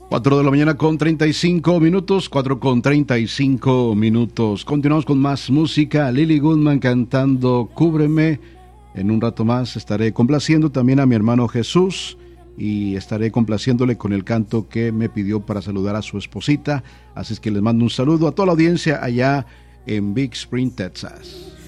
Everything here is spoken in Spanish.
4 de la mañana con 35 minutos, 4 con 35 minutos. Continuamos con más música. Lily Goodman cantando Cúbreme. En un rato más estaré complaciendo también a mi hermano Jesús y estaré complaciéndole con el canto que me pidió para saludar a su esposita. Así es que les mando un saludo a toda la audiencia allá en Big Spring, Texas.